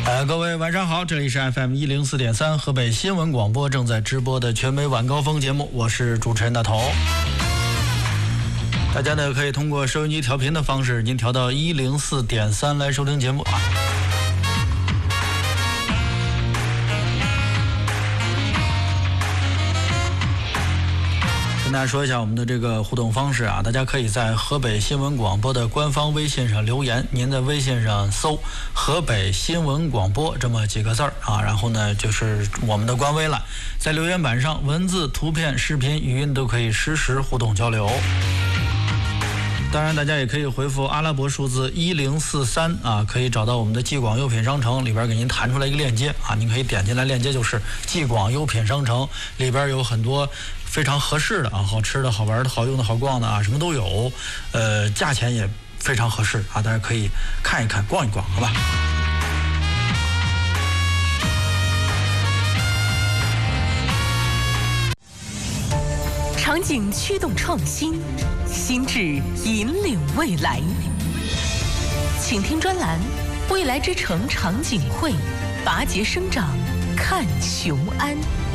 各位晚上好，这里是 FM104.3 河北新闻广播正在直播的全美晚高峰节目，我是主持人大头。大家呢可以通过收音机调频的方式，您调到104.3来收听节目。跟大家说一下我们的这个互动方式啊，大家可以在河北新闻广播的官方微信上留言，您在微信上搜河北新闻广播这么几个字啊，然后呢就是我们的官微了，在留言板上文字、图片、视频、语音都可以实时互动交流。当然大家也可以回复阿拉伯数字1043啊，可以找到我们的继广优品商城，里边给您弹出来一个链接啊，您可以点进来，链接就是继广优品商城，里边有很多非常合适的啊，好吃的、好玩的、好用的、好逛的啊，什么都有，价钱也非常合适啊，大家可以看一看、逛一逛，好吧？ 场景驱动创新，心智引领未来。请听专栏《未来之城场景会》，拔节生长，看雄安。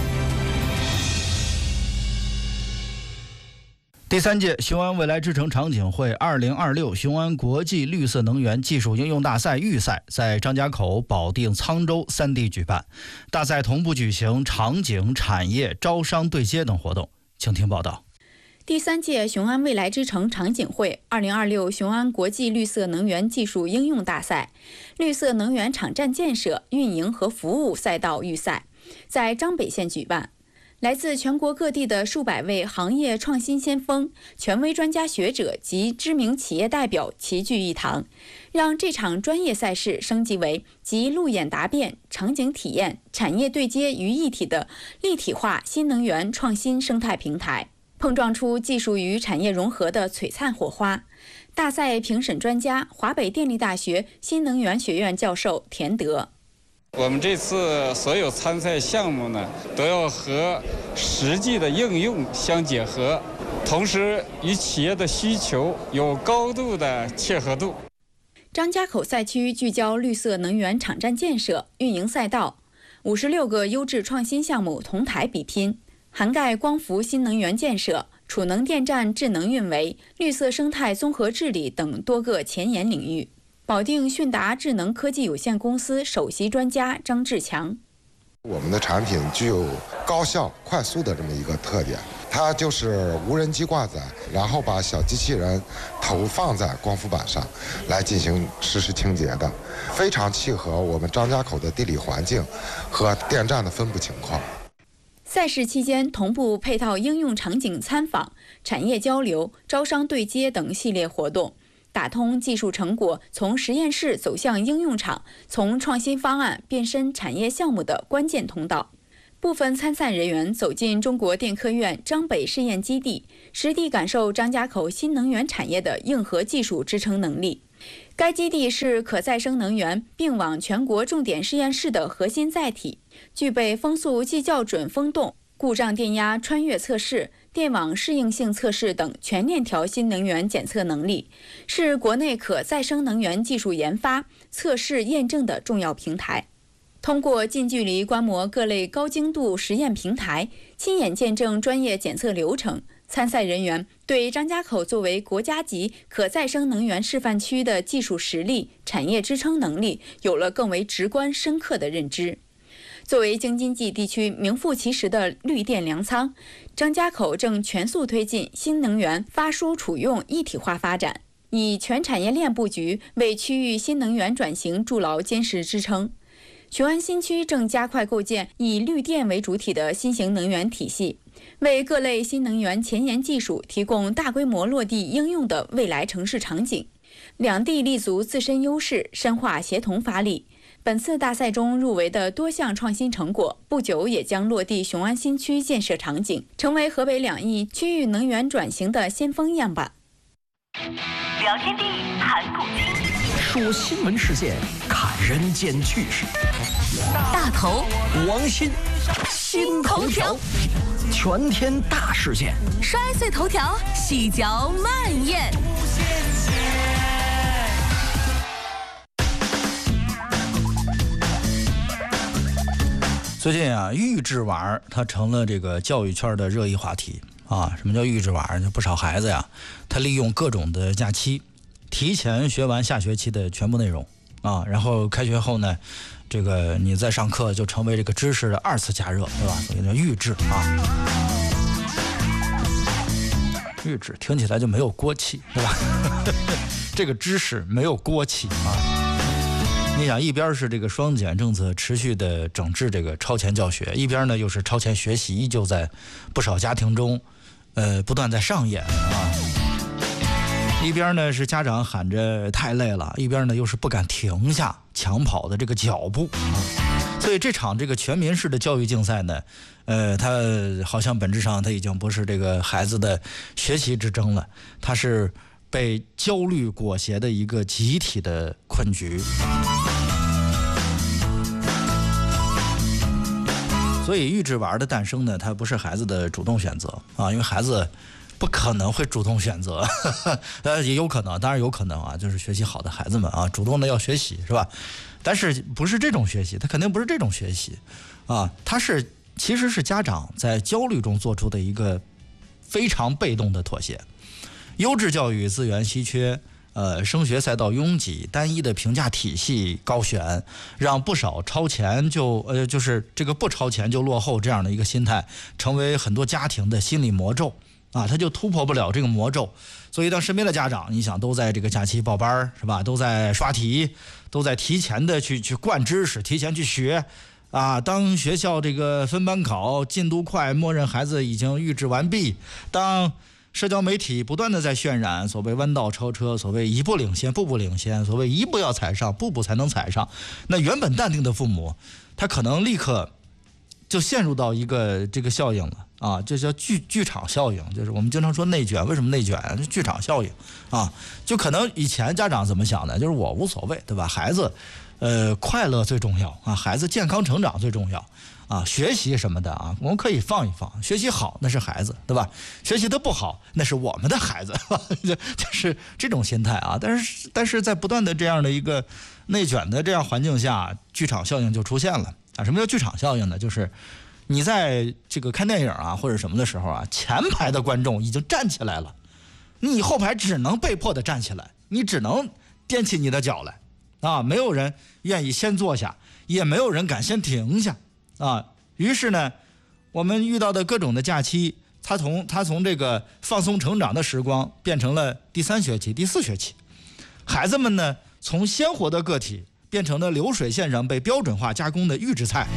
第3届雄安未来之城场景会2026雄安国际绿色能源技术应用大赛预赛在张家口、保定、沧州3地举办，大赛同步举行场景、产业、招商对接等活动。请听报道。 第3届雄安未来之城场景会2026雄安国际绿色能源技术应用大赛绿色能源场站建设、运营和服务赛道预赛在张北县举办。来自全国各地的数百位行业创新先锋、权威专家学者及知名企业代表齐聚一堂，让这场专业赛事升级为集路演答辩、场景体验、产业对接于一体的立体化新能源创新生态平台，碰撞出技术与产业融合的璀璨火花。大赛评审专家、华北电力大学新能源学院教授田德。 我们这次所有参赛项目呢，都要和实际的应用相结合，同时与企业的需求有高度的切合度。 张家口赛区聚焦绿色能源场站建设、运营赛道，56个优质创新项目同台比拼，涵盖光伏新能源建设、储能电站智能运维、绿色生态综合治理等多个前沿领域。保定迅达智能科技有限公司首席专家张志强： 我们的产品具有高效、快速的这么一个特点，它就是无人机挂载，然后把小机器人投放在光伏板上来进行实时清洁的，非常契合我们张家口的地理环境和电站的分布情况。 赛事期间同步配套应用场景参访、产业交流、招商对接等系列活动，打通技术成果从实验室走向应用场，从创新方案变身产业项目的关键通道。部分参赛人员走进中国电科院张北试验基地，实地感受张家口新能源产业的硬核技术支撑能力。该基地是可再生能源并网全国重点试验室的核心载体，具备风速计校准风洞、故障电压穿越测试、电网适应性测试等全链条新能源检测能力，是国内可再生能源技术研发、测试、验证的重要平台。通过近距离观摩各类高精度实验平台，亲眼见证专业检测流程，参赛人员对张家口作为国家级可再生能源示范区的技术实力、产业支撑能力有了更为直观深刻的认知。作为京津冀地区名副其实的绿电粮仓，张家口正全速推进新能源发输储用一体化发展，以全产业链布局为区域新能源转型筑牢坚实支撑。雄安新区正加快构建以绿电为主体的新型能源体系，为各类新能源前沿技术提供大规模落地应用的未来城市场景。两地立足自身优势，深化协同发力。本次大赛中入围的多项创新成果，不久也将落地雄安新区建设场景，成为河北两翼区域能源转型的先锋样板。 聊天地谈古今， 说新闻事件，看人间趣事。 大头王鑫，新头条，全天大事件， 摔碎头条，细嚼慢咽。 最近啊，育稚娃它成了这个教育圈的热议话题啊。什么叫育稚娃？就不少孩子呀，他利用各种的假期，提前学完下学期的全部内容啊，然后开学后呢，这个你再上课就成为这个知识的2次加热，对吧？所以叫育稚啊。育稚听起来就没有锅气，对吧？这个知识没有锅气啊。你想，一边是这个双减政策持续的整治这个超前教学，一边呢又是超前学习依旧在不少家庭中，不断在上演啊。一边呢是家长喊着太累了，一边呢又是不敢停下抢跑的这个脚步啊。所以这场这个全民式的教育竞赛呢，它好像本质上它已经不是这个孩子的学习之争了，它是被焦虑裹挟的一个集体的困局。所以育稚娃的诞生呢，它不是孩子的主动选择啊，因为孩子不可能会主动选择，也有可能，当然有可能啊，就是学习好的孩子们啊，主动的要学习是吧？但是不是这种学习，他肯定不是这种学习啊，他其实是家长在焦虑中做出的一个非常被动的妥协。优质教育资源稀缺，升学赛道拥挤，单一的评价体系高悬，让不少超前就是这个不超前就落后这样的一个心态，成为很多家庭的心理魔咒啊，他就突破不了这个魔咒。所以当身边的家长，你想都在这个假期报班是吧？都在刷题，都在提前的去灌知识，提前去学啊。当学校这个分班考进度快，默认孩子已经育稚完毕。当社交媒体不断的在渲染所谓弯道超车，所谓一步领先步步领先，所谓一步要踩上步步才能踩上，那原本淡定的父母，他可能立刻就陷入到一个这个效应了啊，这叫剧场效应，就是我们经常说内卷，为什么内卷？剧场效应啊，就可能以前家长怎么想的，就是我无所谓，对吧？孩子快乐最重要啊，孩子健康成长最重要啊，学习什么的啊，我们可以放一放，学习好那是孩子，对吧？学习的不好那是我们的孩子，就是这种心态啊。但是在不断的这样的一个内卷的这样环境下，剧场效应就出现了啊。什么叫剧场效应呢？就是你在这个看电影啊或者什么的时候啊，前排的观众已经站起来了，你后排只能被迫的站起来，你只能踮起你的脚来啊，没有人愿意先坐下，也没有人敢先停下啊。于是呢，我们遇到的各种的假期，它从这个放松成长的时光变成了第3学期、第4学期，孩子们呢从鲜活的个体变成了流水线上被标准化加工的预制菜。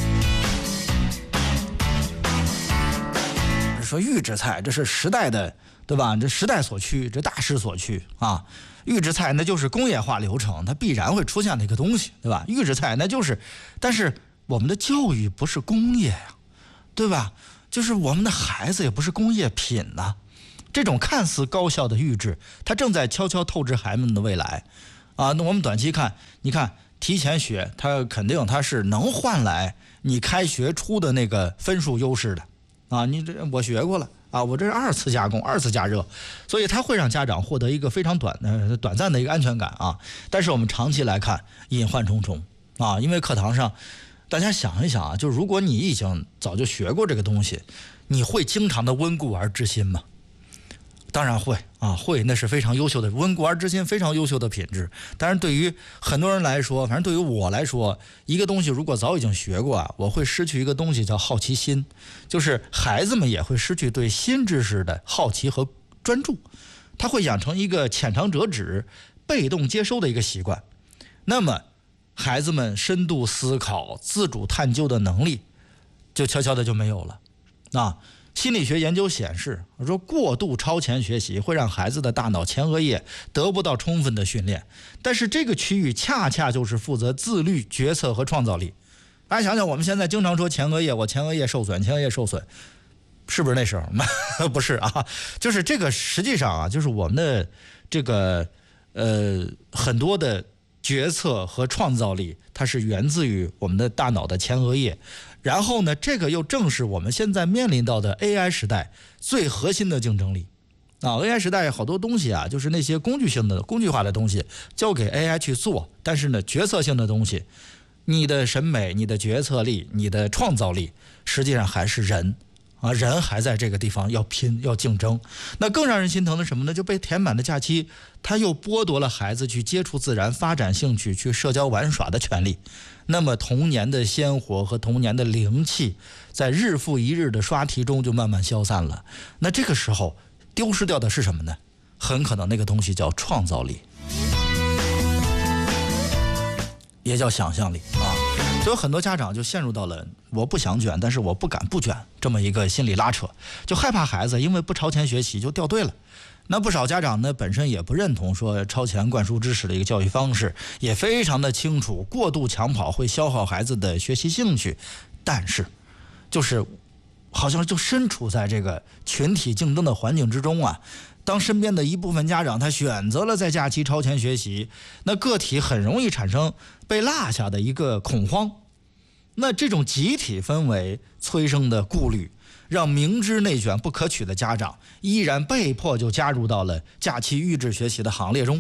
说预制菜这是时代的，对吧？这时代所趋，这大势所趋啊。预制菜那就是工业化流程，它必然会出现的一个东西，对吧？预制菜那就是，但是我们的教育不是工业呀，对吧？就是我们的孩子也不是工业品呐。这种看似高效的预制，它正在悄悄透支孩子们的未来啊。那我们短期看，你看提前学，它肯定它是能换来你开学出的那个分数优势的啊。你这我学过了啊，我这是2次加工、2次加热，所以它会让家长获得一个非常短暂的一个安全感啊。但是我们长期来看，隐患重重啊，因为课堂上，大家想一想啊，就如果你已经早就学过这个东西，你会经常的温故而知新吗？当然会啊，会，那是非常优秀的温故而知新，非常优秀的品质。但是对于很多人来说，反正对于我来说，一个东西如果早已经学过啊，我会失去一个东西叫好奇心，就是孩子们也会失去对新知识的好奇和专注，他会养成一个浅尝辄止、被动接收的一个习惯。那么孩子们深度思考、自主探究的能力就悄悄的就没有了啊。心理学研究显示，说过度超前学习会让孩子的大脑前额叶得不到充分的训练，但是这个区域恰恰就是负责自律、决策和创造力。大家想想，我们现在经常说前额叶，我前额叶受损，前额叶受损，是不是那时候？不是啊，就是这个实际上啊，就是我们的这个很多的决策和创造力，它是源自于我们的大脑的前额叶。然后呢，这个又正是我们现在面临到的 AI 时代最核心的竞争力啊。AI 时代好多东西啊，就是那些工具化的东西交给 AI 去做，但是呢，决策性的东西你的审美、你的决策力、你的创造力，实际上还是人啊，人还在这个地方要拼、要竞争。那更让人心疼的什么呢？就被填满的假期，他又剥夺了孩子去接触自然、发展兴趣、去社交玩耍的权利。那么童年的鲜活和童年的灵气，在日复一日的刷题中就慢慢消散了。那这个时候丢失掉的是什么呢？很可能那个东西叫创造力，也叫想象力啊。所以很多家长就陷入到了我不想卷，但是我不敢不卷这么一个心理拉扯，就害怕孩子因为不超前学习就掉队了。那不少家长呢本身也不认同说超前灌输知识的一个教育方式，也非常的清楚过度抢跑会消耗孩子的学习兴趣，但是就是好像就身处在这个群体竞争的环境之中啊。当身边的一部分家长他选择了在假期超前学习，那个体很容易产生被落下的一个恐慌。那这种集体氛围催生的顾虑，让明知内卷不可取的家长依然被迫就加入到了假期预制学习的行列中。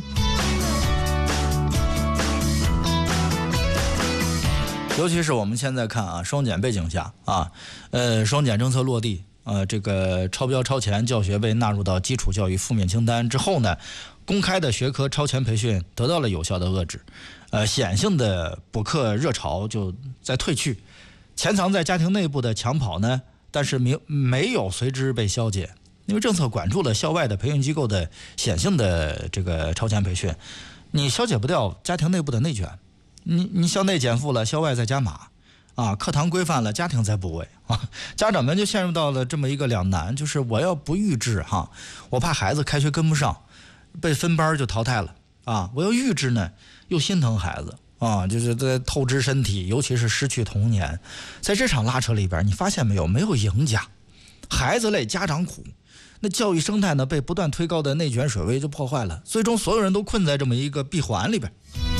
尤其是我们现在看啊，双减背景下啊，双减政策落地。这个超标超前教学被纳入到基础教育负面清单之后呢，公开的学科超前培训得到了有效的遏制，显性的补课热潮就在退去，潜藏在家庭内部的抢跑呢，但是没有随之被消解，因为政策管住了校外的培训机构的显性的这个超前培训，你消解不掉家庭内部的内卷，你校内减负了，校外再加码。啊，课堂规范了，家庭在补位啊，家长们就陷入到了这么一个两难，就是我要不预制哈，我怕孩子开学跟不上，被分班就淘汰了啊，我要预制呢，又心疼孩子啊，就是在透支身体，尤其是失去童年，在这场拉扯里边，你发现没有？没有赢家，孩子累，家长苦，那教育生态呢被不断推高的内卷水位就破坏了，最终所有人都困在这么一个闭环里边。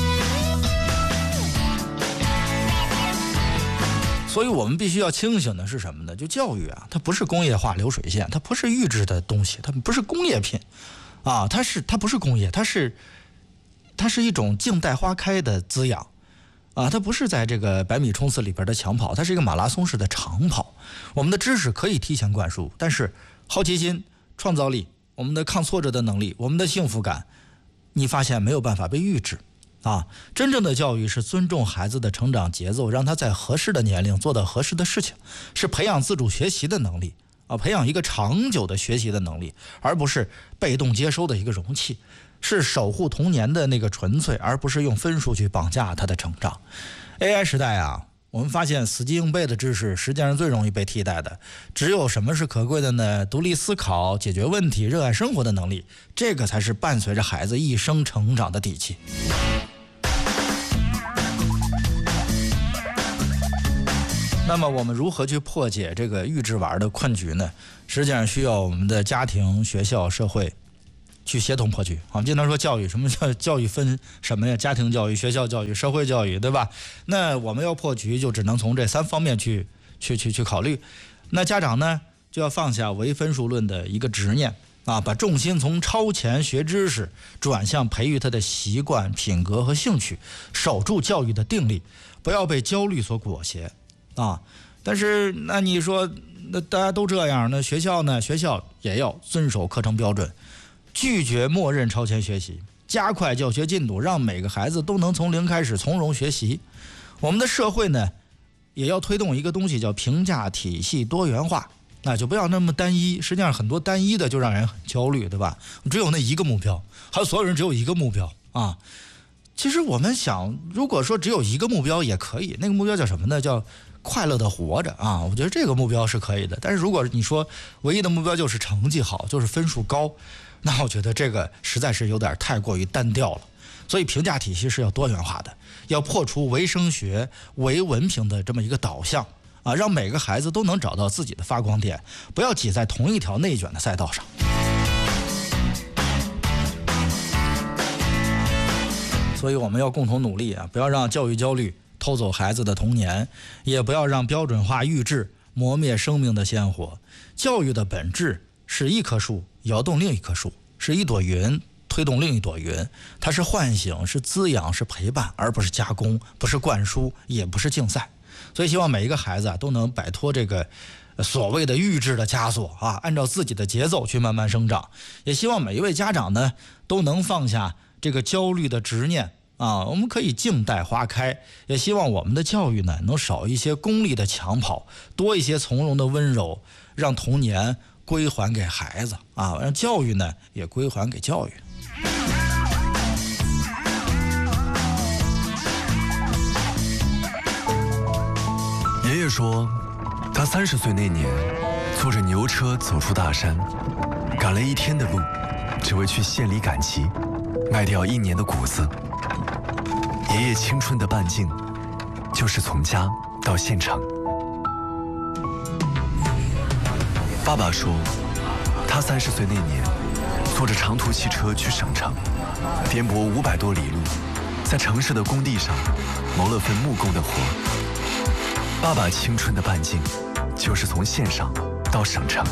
所以我们必须要清醒的是什么呢？就教育啊，它不是工业化流水线，它不是预制的东西，它不是工业品，啊，它不是工业，它是一种静待花开的滋养，啊，它不是在这个100米冲刺里边的抢跑，它是一个马拉松式的长跑。我们的知识可以提前灌输，但是好奇心、创造力、我们的抗挫折的能力、我们的幸福感，你发现没有办法被预制。啊，真正的教育是尊重孩子的成长节奏，让他在合适的年龄做到合适的事情，是培养自主学习的能力啊，培养一个长久的学习的能力，而不是被动接收的一个容器，是守护童年的那个纯粹，而不是用分数去绑架他的成长。AI 时代啊，我们发现死记硬背的知识实际上最容易被替代的，只有什么是可贵的呢？独立思考、解决问题、热爱生活的能力，这个才是伴随着孩子一生成长的底气。那么我们如何去破解这个预制玩的困局呢？实际上需要我们的家庭、学校、社会去协同破局。我们经常说教育，什么叫教育分什么呀？家庭教育、学校教育、社会教育，对吧？那我们要破局，就只能从这3方面去考虑。那家长呢，就要放下唯分数论的一个执念啊，把重心从超前学知识转向培育他的习惯、品格和兴趣，守住教育的定力，不要被焦虑所裹挟。啊，但是那你说，那大家都这样，那学校呢？学校也要遵守课程标准，拒绝默认超前学习，加快教学进度，让每个孩子都能从零开始从容学习。我们的社会呢，也要推动一个东西叫评价体系多元化，那就不要那么单一。实际上很多单一的就让人很焦虑，对吧？只有那一个目标，还有所有人只有一个目标啊。其实我们想，如果说只有一个目标也可以，那个目标叫什么呢？叫快乐的活着啊，我觉得这个目标是可以的。但是如果你说唯一的目标就是成绩好，就是分数高，那我觉得这个实在是有点太过于单调了。所以评价体系是要多元化的，要破除唯升学、唯文凭的这么一个导向啊，让每个孩子都能找到自己的发光点，不要挤在同一条内卷的赛道上。所以我们要共同努力啊，不要让教育焦虑偷走孩子的童年，也不要让标准化预制磨灭生命的鲜活。教育的本质是一棵树摇动另一棵树，是一朵云推推动另一朵云，它是唤醒，是滋养，是陪伴，而不是加工，不是灌输，也不是竞赛。所以希望每一个孩子都能摆脱这个所谓的预制的枷锁啊，按照自己的节奏去慢慢生长。也希望每一位家长呢都能放下这个焦虑的执念啊，我们可以静待花开。也希望我们的教育呢能少一些功利的抢跑，多一些从容的温柔，让童年归还给孩子啊，让教育呢也归还给教育。 爷爷说，他30岁那年，坐着牛车走出大山，赶了1天的路，只为去县里赶集，卖掉1年的谷子。爷爷青春的半径，就是从家到县城。爸爸说，他30岁那年，坐着长途汽车去省城，颠簸500多里路，在城市的工地上谋了份木工的活。爸爸青春的半径，就是从县上到省城。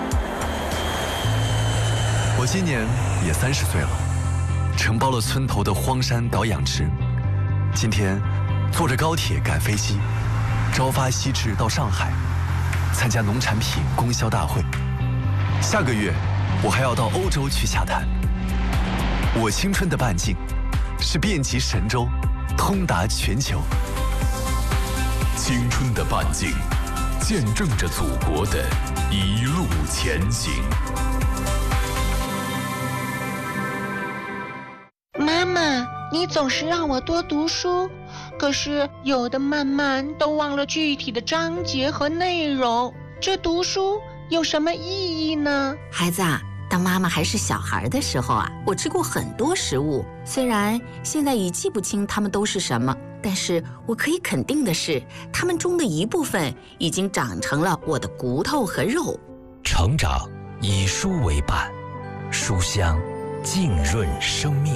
我今年也30岁了，承包了村头的荒山岛养殖。今天坐着高铁赶飞机，朝发夕至到上海，参加农产品供销大会。下个月我还要到欧洲去洽谈。我青春的半径是遍及神州，通达全球。 青春的半径，见证着祖国的一路前行。 妈妈，你总是让我多读书，可是有的慢慢都忘了具体的章节和内容，这读书有什么意义呢？ 孩子啊，当妈妈还是小孩的时候啊，我吃过很多食物，虽然现在已记不清它们都是什么，但是我可以肯定的是，它们中的一部分已经长成了我的骨头和肉。 成长以书为伴，书香浸润生命。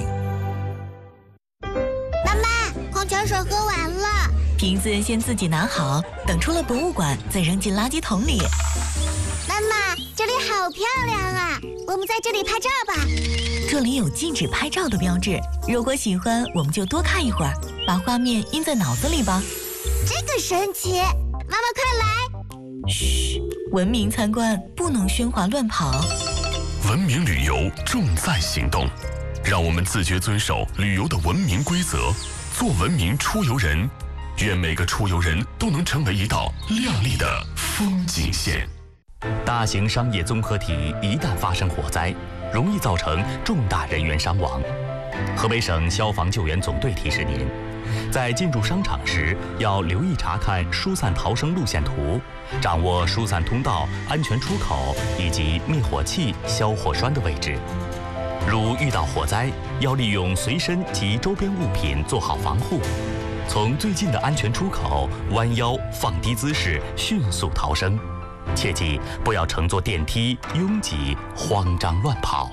妈妈，矿泉水喝完了， 瓶子先自己拿好，等出了博物馆再扔进垃圾桶里。 妈妈，这里好漂亮啊，我们在这里拍照吧。 这里有禁止拍照的标志，如果喜欢我们就多看一会儿，把画面印在脑子里吧。 这个神奇，妈妈快来。 嘘，文明参观不能喧哗乱跑。 文明旅游重在行动，让我们自觉遵守旅游的文明规则，做文明出游人。愿每个出游人都能成为一道亮丽的风景线。 大型商业综合体一旦发生火灾，容易造成重大人员伤亡。河北省消防救援总队提示您，在进入商场时要留意查看疏散逃生路线图，掌握疏散通道、安全出口以及灭火器、消火栓的位置。如遇到火灾，要利用随身及周边物品做好防护，从最近的安全出口弯腰放低姿势迅速逃生。切记不要乘坐电梯拥挤慌张乱跑。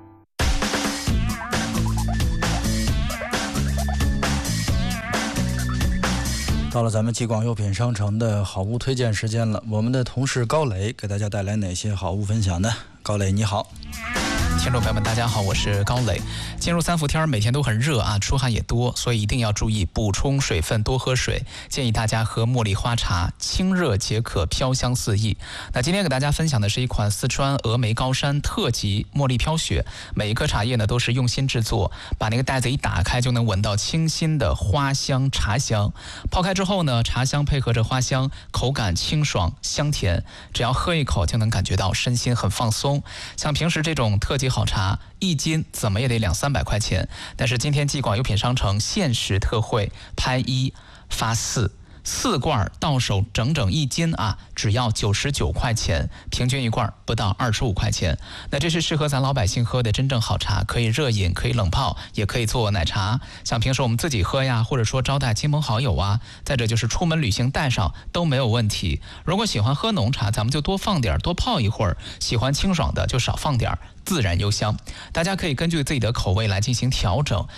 到了咱们极广优品商城的好物推荐时间了，我们的同事高磊给大家带来哪些好物分享呢？高磊你好。 听众朋友们大家好，我是高磊。进入3伏天，每天都很热啊，出汗也多，所以一定要注意补充水分，多喝水。建议大家喝茉莉花茶，清热解渴，飘香四溢。那今天给大家分享的是一款四川峨眉高山特级茉莉飘雪，每一颗茶叶呢都是用心制作，把那个袋子一打开就能闻到清新的花香茶香。泡开之后呢，茶香配合着花香，口感清爽香甜，只要喝一口就能感觉到身心很放松。像平时这种特级好茶1斤怎么也得200-300块钱，但是今天极广优品商城限时特惠，拍1发4罐到手整整1斤啊，只要99块钱，平均一罐不到25块钱。那这是适合咱老百姓喝的真正好茶，可以热饮，可以冷泡，也可以做奶茶。像平时我们自己喝呀，或者说招待亲朋好友啊，再者就是出门旅行带上都没有问题。如果喜欢喝浓茶，咱们就多放点，多泡一会儿；喜欢清爽的就少放点，自然幽香。大家可以根据自己的口味来进行调整。